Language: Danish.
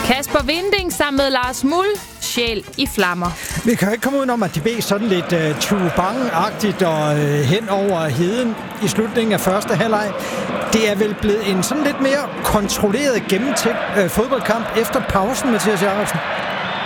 Kasper Winding sammen med Lars Muhl, Sjæl i flammer. Vi kan jo ikke komme udenom, at de blev sådan lidt Tubang-agtigt og hen over heden i slutningen af første halvleg. Det er vel blevet en sådan lidt mere kontrolleret, gennemtænkt fodboldkamp efter pausen, Mathias Jacobsen?